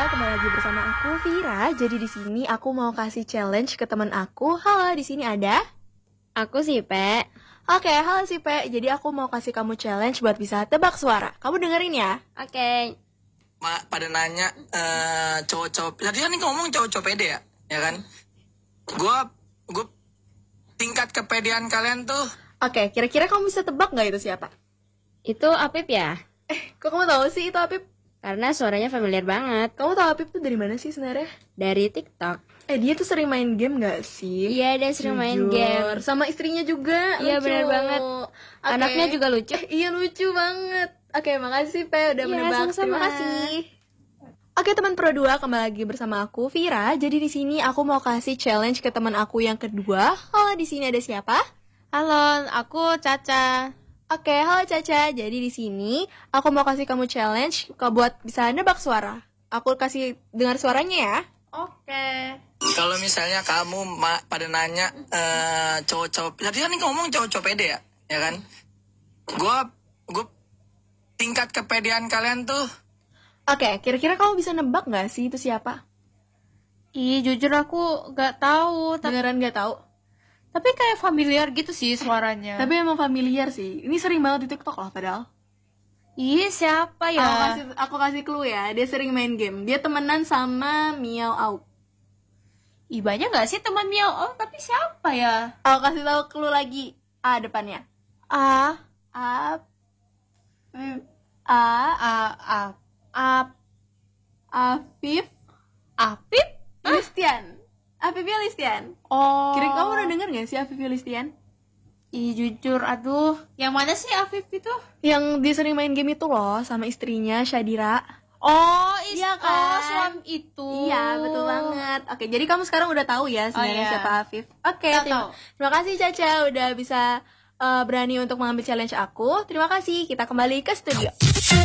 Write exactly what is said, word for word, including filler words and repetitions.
kembali lagi bersama aku Vira. Jadi di sini aku mau kasih challenge ke teman aku. Halo, di sini ada aku sih, Pe. Oke, halo sih, Pe. Jadi aku mau kasih kamu challenge buat bisa tebak suara. Kamu dengerin ya? Oke. Ma, pada nanya eh cowok-cowok. Tadi kan nih ngomong cowok-cowok pede ya, ya kan? Gua gua tingkat kepedean kalian tuh. Oke, kira-kira kamu bisa tebak nggak itu siapa? Itu Apip ya? Eh, kok kamu tahu sih itu Apip? Karena suaranya familiar banget. Kamu tahu Apip tuh dari mana sih sebenarnya? Dari TikTok. Eh, dia tuh sering main game nggak sih? Iya, dia sering main Jujur. game. Sama istrinya juga. Iya, lucu. benar banget. Oke. Anaknya juga lucu. Eh, iya, lucu banget. Oke, makasih Pe udah Iya, menebak. sama-sama. Terima kasih. Oke, teman Pro dua, kembali lagi bersama aku Vira. Jadi di sini aku mau kasih challenge ke teman aku yang kedua. Halo, di sini ada siapa? Halo, aku Caca. Oke, halo Caca. Jadi di sini aku mau kasih kamu challenge ke buat bisa nebak suara. Aku kasih dengar suaranya ya. Oke. Kalau misalnya kamu ma, pada nanya eh cowok-cowok. Tadi kan nih ngomong cowok-cowok pede ya, ya kan? Gua gua tingkat kepedean kalian tuh. Oke, kira-kira kamu bisa nebak nggak sih itu siapa? Ih, jujur aku gak tahu, tapi, Beneran nggak tahu. tapi kayak familiar gitu sih suaranya. Tapi emang familiar sih. Ini sering banget di TikTok loh padahal. Ih, siapa ya? Aku kasih aku kasih clue ya. Dia sering main game. Dia temenan sama Miao Au. Ih, banyak gak sih teman Miao? Oh, tapi siapa ya? Aku kasih tahu clue lagi. A depannya. A, A mm, A A, A, A, Afif Apip? Listian. Afif Listian. Oh. Kira kamu udah denger gak sih Afif Listian? Ih, jujur, aduh. Yang mana sih Afif itu? Yang dia sering main game itu loh sama istrinya Shadira. Oh, is- Iya kan? oh, suami itu. Iya, betul banget. Oke, jadi kamu sekarang udah tahu ya sebenarnya Oh, iya. siapa Afif. Oke, Tahu, terima, tahu. terima kasih Caca udah bisa eh, berani untuk mengambil challenge aku. Terima kasih. Kita kembali ke studio.